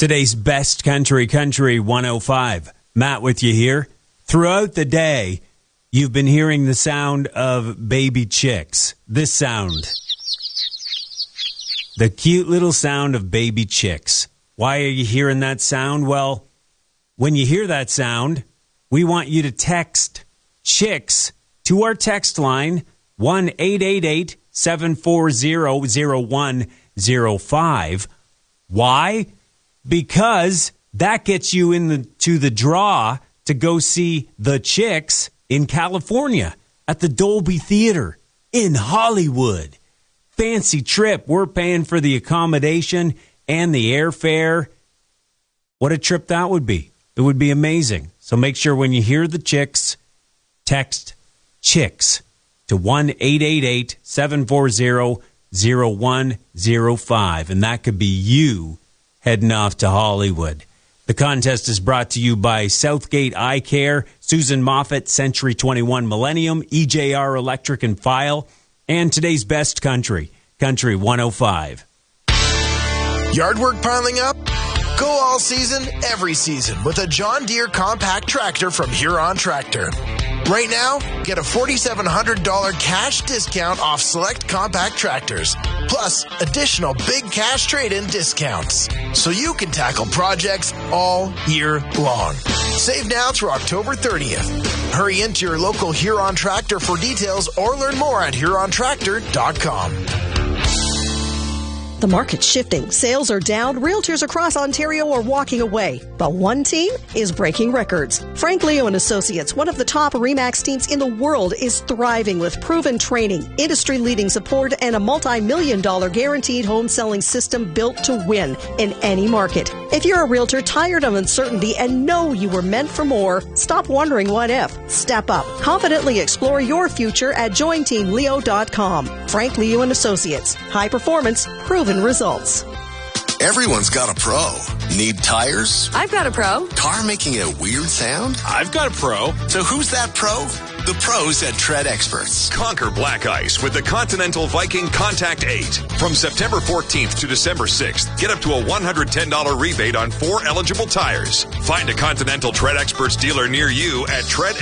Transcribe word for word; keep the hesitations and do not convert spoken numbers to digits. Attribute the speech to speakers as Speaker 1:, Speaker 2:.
Speaker 1: Today's best country, Country one oh five. Matt with you here. Throughout the day, you've been hearing the sound of baby chicks. This sound. The cute little sound of baby chicks. Why are you hearing that sound? Well, when you hear that sound, we want you to text chicks to our text line, one eight eight eight, seven four zero, zero one zero five. Why? Because that gets you in the, to the draw to go see the Chicks in California at the Dolby Theater in Hollywood. Fancy trip. We're paying for the accommodation and the airfare. What a trip that would be. It would be amazing. So make sure when you hear the Chicks, text Chicks to one eight eight eight, seven four zero, zero one zero five. And that could be you heading off to Hollywood. The contest is brought to you by Southgate Eye Care, Susan Moffat, Century twenty-one Millennium, E J R Electric and File, and today's best country, Country one oh five.
Speaker 2: Yard work piling up? Go all season, every season with a John Deere compact tractor from Huron Tractor. Right now, get a four thousand seven hundred dollars cash discount off select compact tractors, plus additional big cash trade-in discounts, so you can tackle projects all year long. Save now through October thirtieth. Hurry into your local Huron Tractor for details or learn more at huron tractor dot com.
Speaker 3: The market's shifting. Sales are down. Realtors across Ontario are walking away. But one team is breaking records. Frank Leo and Associates, one of the top RE/MAX teams in the world, is thriving with proven training, industry-leading support, and a multi-million dollar guaranteed home selling system built to win in any market. If you're a realtor tired of uncertainty and know you were meant for more, stop wondering what if. Step up. Confidently explore your future at join team leo dot com. Frank Leo and Associates. High performance, proven results.
Speaker 4: Everyone's got a pro. Need tires?
Speaker 5: I've got a pro.
Speaker 4: Car making a weird sound?
Speaker 6: I've got a pro.
Speaker 4: So who's that pro? The pros at Tread Experts.
Speaker 6: Conquer black ice with the Continental Viking Contact eight. From September fourteenth to December sixth, get up to a one hundred ten dollars rebate on four eligible tires. Find a Continental Tread Experts dealer near you at tread